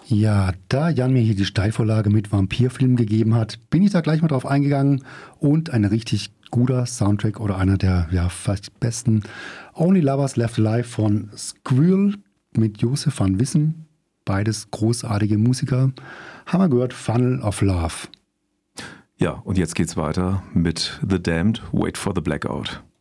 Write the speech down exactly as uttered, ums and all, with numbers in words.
Ja, da Jan mir hier die Steilvorlage mit Vampirfilmen gegeben hat, bin ich da gleich mal drauf eingegangen und ein richtig guter Soundtrack oder einer der ja fast besten Only Lovers Left Alive von Squirrel mit Josef van Wissen. Beides großartige Musiker. Haben wir gehört, Funnel of Love. Ja, und jetzt geht's weiter mit The Damned, Wait for the Blackout.